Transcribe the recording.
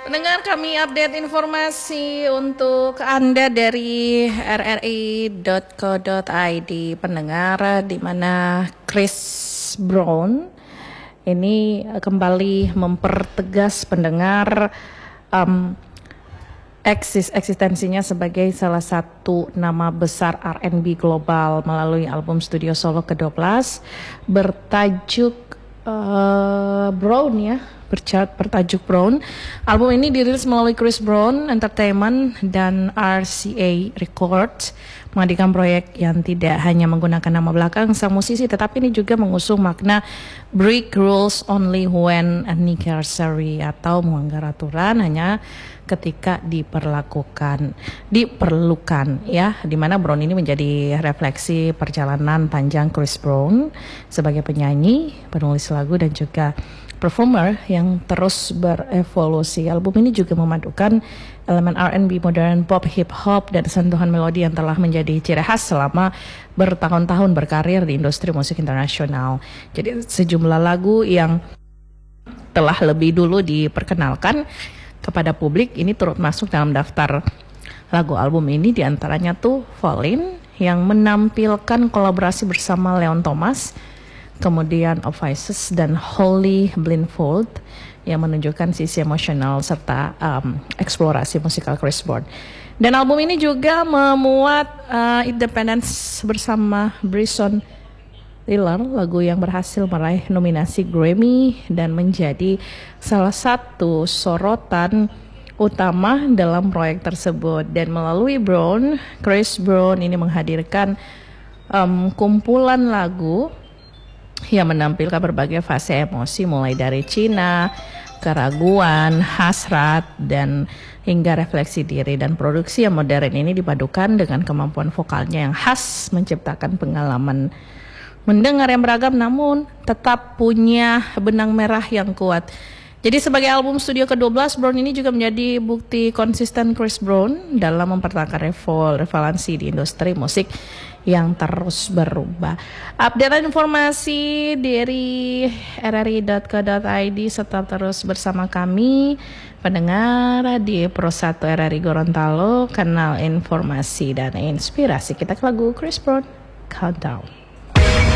Pendengar, kami update informasi untuk Anda dari rri.co.id. Pendengar, di mana Chris Brown ini kembali mempertegas pendengar eksistensinya sebagai salah satu nama besar R&B global melalui album studio solo ke-12 bertajuk Brown ya, bertajuk Brown. Album ini dirilis melalui Chris Brown Entertainment dan RCA Records, menghadirkan proyek yang tidak hanya menggunakan nama belakang sang musisi, tetapi ini juga mengusung makna break rules only when necessary, atau melanggar aturan hanya ketika diperlukan ya, dimana Brown ini menjadi refleksi perjalanan panjang Chris Brown sebagai penyanyi, penulis lagu dan juga performer yang terus berevolusi. Album ini juga memadukan elemen R&B, modern pop, hip hop dan sentuhan melodi yang telah menjadi ciri khas selama bertahun-tahun berkarir di industri musik internasional. Jadi sejumlah lagu yang telah lebih dulu diperkenalkan kepada publik ini turut masuk dalam daftar lagu album ini, diantaranya tuh Fallin yang menampilkan kolaborasi bersama Leon Thomas, kemudian Of Voices dan Holly Blindfold yang menunjukkan sisi emosional serta eksplorasi musikal Chris Brown. Dan album ini juga memuat Independence bersama Bryson Tiller, lagu yang berhasil meraih nominasi Grammy dan menjadi salah satu sorotan utama dalam proyek tersebut. Dan melalui Brown, Chris Brown ini menghadirkan kumpulan lagu yang menampilkan berbagai fase emosi, mulai dari cinta, keraguan, hasrat, dan hingga refleksi diri. Dan produksi yang modern ini dipadukan dengan kemampuan vokalnya yang khas, menciptakan pengalaman mendengar yang beragam namun tetap punya benang merah yang kuat. Jadi sebagai album studio ke-12, Brown ini juga menjadi bukti konsisten Chris Brown dalam mempertahankan relevansi di industri musik yang terus berubah. Update informasi dari rri.co.id, tetap terus bersama kami pendengar di Pro 1 RRI Gorontalo, kanal informasi dan inspirasi. Kita ke lagu Chris Brown, Countdown.